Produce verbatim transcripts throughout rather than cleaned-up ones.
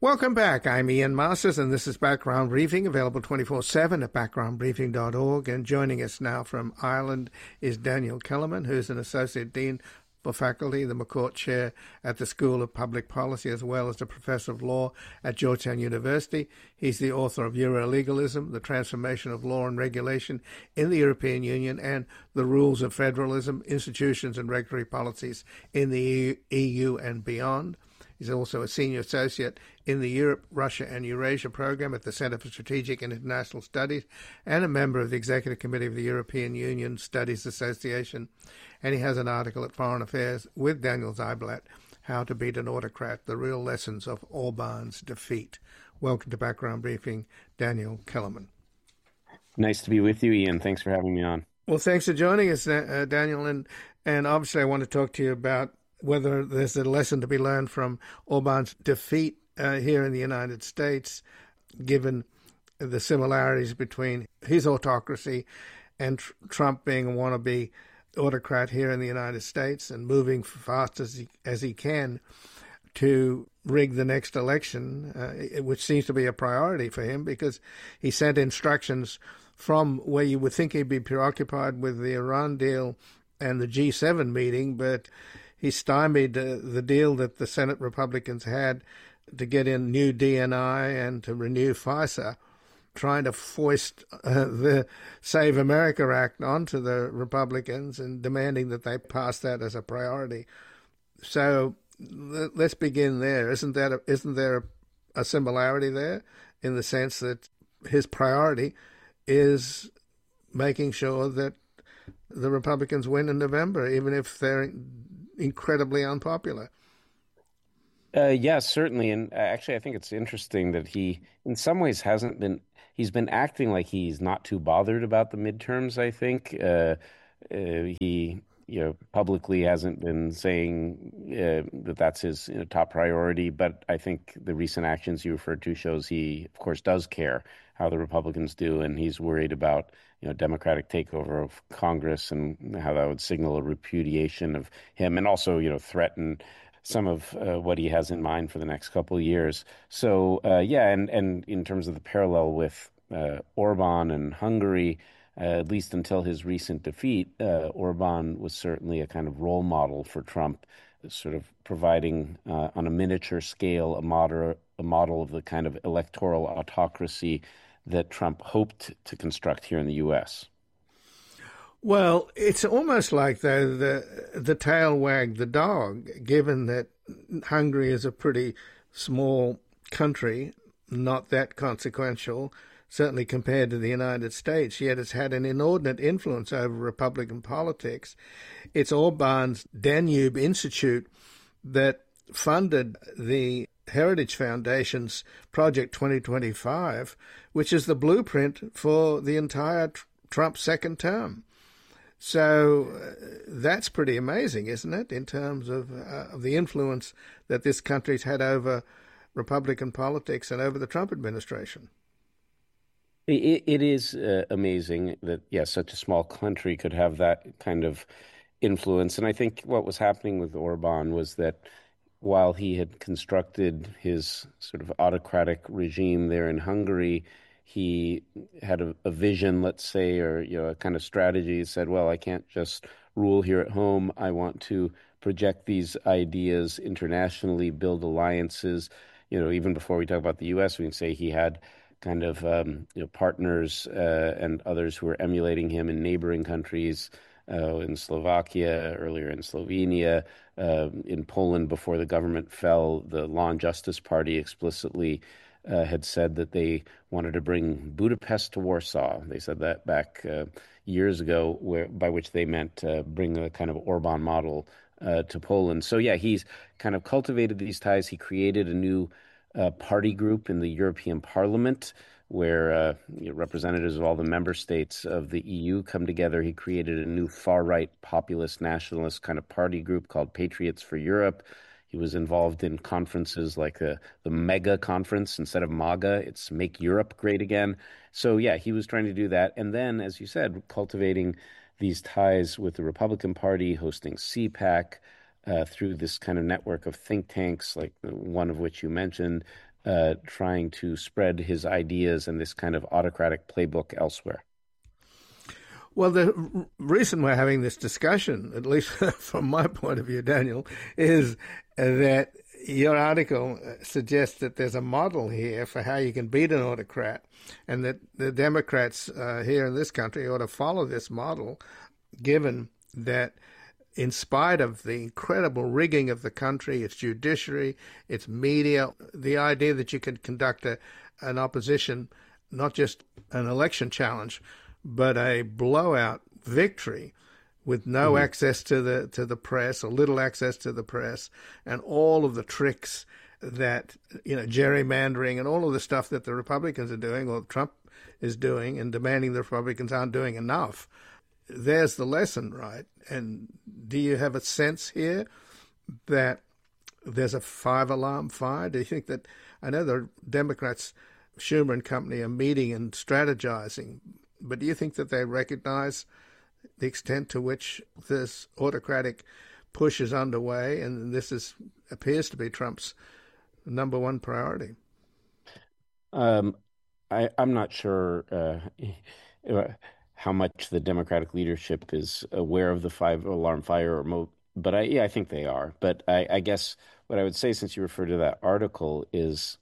Welcome back. I'm Ian Masters, and this is Background Briefing, available twenty-four seven at background briefing dot org. And joining us now from Ireland is Daniel Kellerman, who's an Associate Dean for Faculty, the McCourt Chair at the School of Public Policy, as well as the Professor of Law at Georgetown University. He's the author of Eurolegalism, The Transformation of Law and Regulation in the European Union, and The Rules of Federalism, Institutions and Regulatory Policies in the E U and Beyond. He's also a senior associate in the Europe, Russia and Eurasia program at the Center for Strategic and International Studies and a member of the Executive Committee of the European Union Studies Association. And he has an article at Foreign Affairs with Daniel Ziblatt, How to Beat an Autocrat, The Real Lessons of Orban's Defeat. Welcome to Background Briefing, Daniel Kellerman. Nice to be with you, Ian. Thanks for having me on. Well, thanks for joining us, uh, Daniel. And, and obviously I want to talk to you about whether there's a lesson to be learned from Orban's defeat uh, here in the United States, given the similarities between his autocracy and tr- Trump being a wannabe autocrat here in the United States and moving fast as he, as he can to rig the next election, uh, which seems to be a priority for him because he sent instructions from where you would think he'd be preoccupied with the Iran deal and the G seven meeting, but he stymied uh, the deal that the Senate Republicans had to get in new D N I and to renew FISA, trying to foist uh, the Save America Act onto the Republicans and demanding that they pass that as a priority. So l- let's begin there. Isn't that a, isn't there a, a similarity there in the sense that his priority is making sure that the Republicans win in November, even if they're incredibly unpopular? Uh, yes, certainly. And actually, I think it's interesting that he, in some ways, hasn't been, he's been acting like he's not too bothered about the midterms, I think. Uh, uh, he, you know, publicly hasn't been saying uh, that that's his you know, top priority. But I think the recent actions you referred to shows he, of course, does care how the Republicans do. And he's worried about, you know, Democratic takeover of Congress and how that would signal a repudiation of him and also, you know, threaten some of uh, what he has in mind for the next couple of years. So, uh, yeah, and, and in terms of the parallel with uh, Orban and Hungary, uh, at least until his recent defeat, uh, Orban was certainly a kind of role model for Trump, sort of providing uh, on a miniature scale a, moder- a model of the kind of electoral autocracy that Trump hoped to construct here in the U S. Well, it's almost like the, the the tail wagged the dog, given that Hungary is a pretty small country, not that consequential, certainly compared to the United States, yet it's had an inordinate influence over Republican politics. It's Orban's Danube Institute that funded the Heritage Foundation's Project twenty twenty-five, which is the blueprint for the entire tr- Trump second term. So uh, that's pretty amazing, isn't it, in terms of, uh, of the influence that this country's had over Republican politics and over the Trump administration? It, it is uh, amazing that, yes, such a small country could have that kind of influence. And I think what was happening with Orban was that while he had constructed his sort of autocratic regime there in Hungary, he had a, a vision, let's say, or you know, a kind of strategy. He said, well, I can't just rule here at home. I want to project these ideas internationally, build alliances. You know, even before we talk about the U S, we can say he had kind of um, you know, partners uh, and others who were emulating him in neighboring countries, uh, in Slovakia, earlier in Slovenia, uh, in Poland before the government fell. The Law and Justice Party explicitly Uh, had said that they wanted to bring Budapest to Warsaw. They said that back uh, years ago, where by which they meant uh, bring a kind of Orban model uh, to Poland. So yeah, he's kind of cultivated these ties. He created a new uh, party group in the European Parliament where uh, you know, representatives of all the member states of the E U come together. He created a new far-right populist nationalist kind of party group called Patriots for Europe. He was involved in conferences like the, the mega conference. Instead of MAGA, it's Make Europe Great Again. So, yeah, he was trying to do that. And then, as you said, cultivating these ties with the Republican Party, hosting C PAC uh, through this kind of network of think tanks, like the one of which you mentioned, uh, trying to spread his ideas and this kind of autocratic playbook elsewhere? Well, the reason we're having this discussion, at least from my point of view, Daniel, is that your article suggests that there's a model here for how you can beat an autocrat, and that the Democrats uh, here in this country ought to follow this model, given that in spite of the incredible rigging of the country, its judiciary, its media, the idea that you could conduct a, an opposition, not just an election challenge, but a blowout victory with no mm-hmm. access to the to the press or little access to the press, and all of the tricks that, you know, gerrymandering and all of the stuff that the Republicans are doing, or Trump is doing, and demanding the Republicans aren't doing enough. There's the lesson, right? And do you have a sense here that there's a five-alarm fire? Do you think that, I know the Democrats, Schumer and company, are meeting and strategizing, but do you think that they recognize the extent to which this autocratic push is underway, and this is appears to be Trump's number one priority? Um, I, I'm not sure uh, how much the Democratic leadership is aware of the five-alarm fire, or mo- but I, yeah, I think they are. But I, I guess what I would say, since you referred to that article, is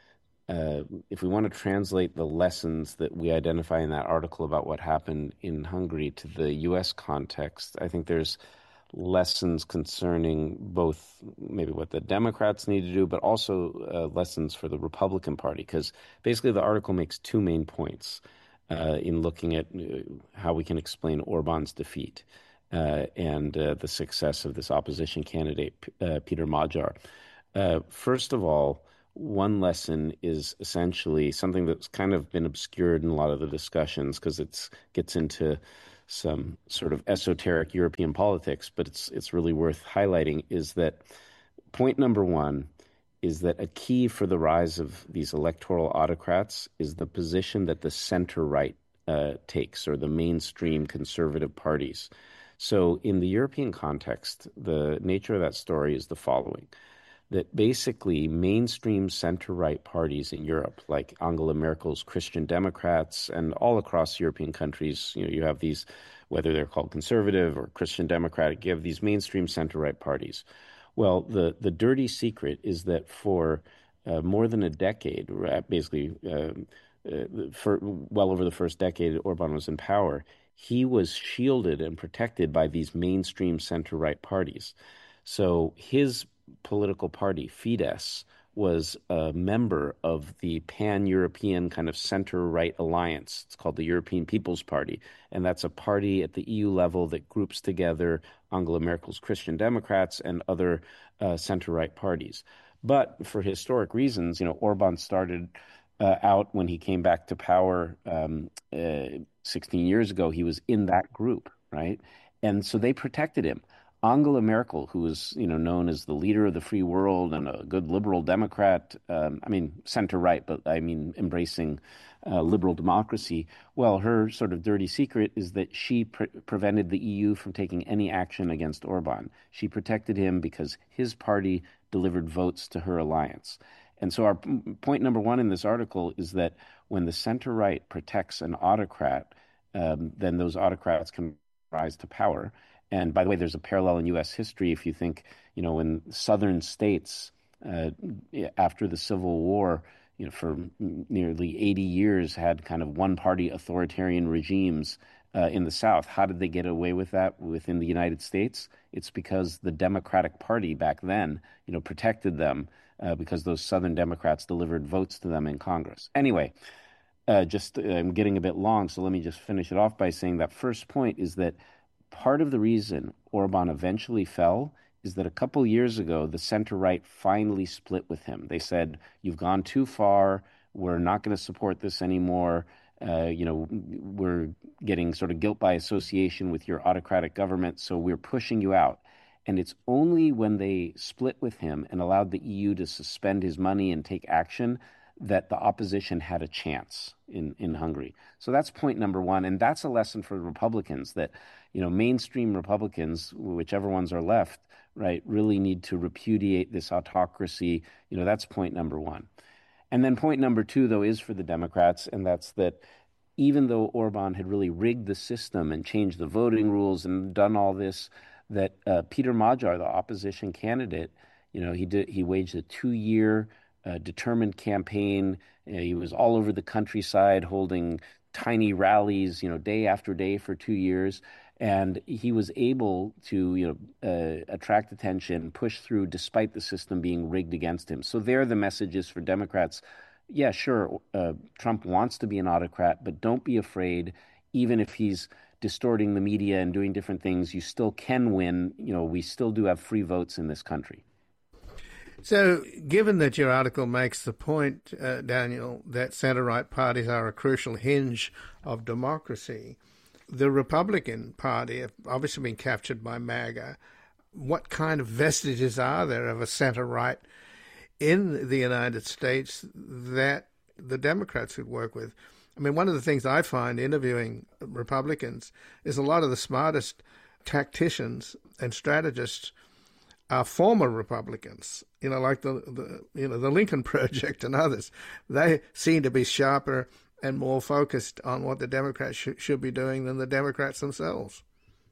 Uh, if we want to translate the lessons that we identify in that article about what happened in Hungary to the U S context, I think there's lessons concerning both maybe what the Democrats need to do, but also uh, lessons for the Republican Party, because basically the article makes two main points uh, in looking at uh, how we can explain Orban's defeat uh, and uh, the success of this opposition candidate, uh, Peter Magyar. Uh, first of all, one lesson is essentially something that's kind of been obscured in a lot of the discussions, because it gets into some sort of esoteric European politics, but it's it's really worth highlighting, is that point number one is that a key for the rise of these electoral autocrats is the position that the center-right uh, takes, or the mainstream conservative parties. So in the European context, the nature of that story is the following: that basically mainstream center-right parties in Europe, like Angela Merkel's Christian Democrats, and all across European countries, you know, you have these, whether they're called conservative or Christian Democratic, you have these mainstream center-right parties. Well, the, the dirty secret is that for uh, more than a decade, basically uh, uh, for well over the first decade Orban was in power, he was shielded and protected by these mainstream center-right parties. So his political party, Fidesz, was a member of the pan-European kind of center-right alliance. It's called the European People's Party, and that's a party at the E U level that groups together Angela Merkel's Christian Democrats and other uh, center-right parties. But for historic reasons, you know, Orban started uh, out when he came back to power um, uh, sixteen years ago. He was in that group, right? And so they protected him. Angela Merkel, who was, you know, known as the leader of the free world and a good liberal Democrat, um, I mean, center-right, but I mean, embracing uh, liberal democracy. Well, her sort of dirty secret is that she pre- prevented the E U from taking any action against Orban. She protected him because his party delivered votes to her alliance. And so our p- point number one in this article is that when the center-right protects an autocrat, um, then those autocrats can rise to power. And by the way, there's a parallel in U S history. If you think, you know, in southern states uh, after the Civil War, you know, for nearly eighty years had kind of one-party authoritarian regimes uh, in the South. How did they get away with that within the United States? It's because the Democratic Party back then, you know, protected them uh, because those Southern Democrats delivered votes to them in Congress. Anyway, uh, just uh, I'm getting a bit long, so let me just finish it off by saying that first point is that part of the reason Orban eventually fell is that a couple years ago, the center-right finally split with him. They said, you've gone too far. We're not going to support this anymore. Uh, you know, we're getting sort of guilt by association with your autocratic government, so we're pushing you out. And it's only when they split with him and allowed the E U to suspend his money and take action that the opposition had a chance in, in Hungary. So that's point number one. And that's a lesson for Republicans that, you know, mainstream Republicans, whichever ones are left, right, really need to repudiate this autocracy. You know, that's point number one. And then point number two, though, is for the Democrats, and that's that even though Orban had really rigged the system and changed the voting rules and done all this, that uh, Peter Magyar, the opposition candidate, you know, he did he waged a two-year uh, determined campaign. Uh, he was all over the countryside holding tiny rallies, you know, day after day for two years. And he was able to, you know, uh, attract attention, push through, despite the system being rigged against him. So there, the message is for Democrats: yeah, sure, uh, Trump wants to be an autocrat, but don't be afraid. Even if he's distorting the media and doing different things, you still can win. You know, we still do have free votes in this country. So, given that your article makes the point, uh, Daniel, that centre-right parties are a crucial hinge of democracy, the Republican Party have obviously been captured by MAGA. What kind of vestiges are there of a centre-right in the United States that the Democrats would work with? I mean, one of the things I find interviewing Republicans is a lot of the smartest tacticians and strategists are former Republicans, you know, like the, the you know, the Lincoln Project and others. They seem to be sharper and more focused on what the Democrats sh- should be doing than the Democrats themselves.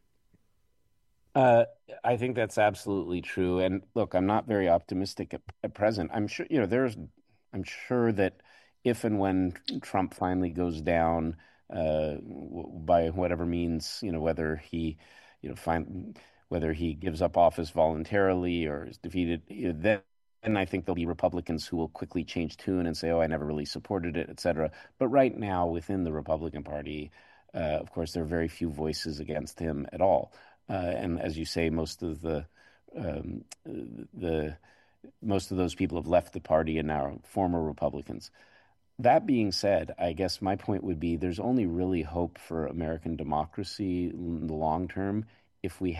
Uh, I think that's absolutely true. And look, I'm not very optimistic at, at present. I'm sure, you know, there's, I'm sure that if and when Trump finally goes down, uh, by whatever means, you know, whether he, you know, find whether he gives up office voluntarily or is defeated, you know, then. And I think there'll be Republicans who will quickly change tune and say, oh, I never really supported it, et cetera. But right now, within the Republican Party, uh, of course, there are very few voices against him at all. Uh, and as you say, most of the um, the most of those people have left the party and now are former Republicans. That being said, I guess my point would be there's only really hope for American democracy in the long term if we